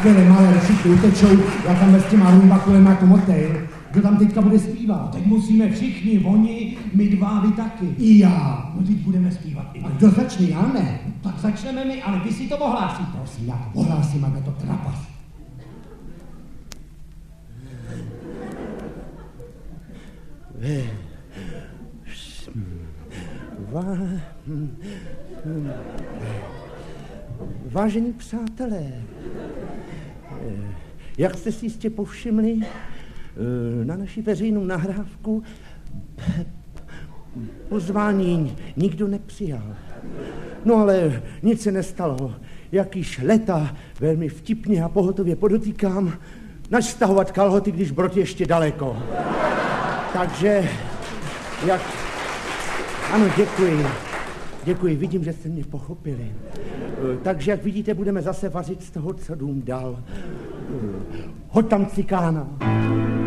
chvíli malé všichni utečou, já tam s těma rumbakulema jako motejl. Kdo tam teďka bude zpívat? Teď musíme všichni, oni, my dva, vy taky. I já. No teď budeme zpívat i A kdo začne, já ne? Tak začneme my, ale vy si to ohlásíte. Prosím, já to ohlásím, aby to trapas. Vážení přátelé, jak jste si jistě povšimli, na naši veřejnou nahrávku pozvání nikdo nepřijal. No ale nic se nestalo. Jak již leta velmi vtipně a pohotově podotýkám, nač stahovat kalhoty, když brod ještě daleko. Takže, jak... Ano, děkuji, vidím, že jste mě pochopili. Takže, jak vidíte, budeme zase vařit z toho, co dům dal. Hoď tam cikána.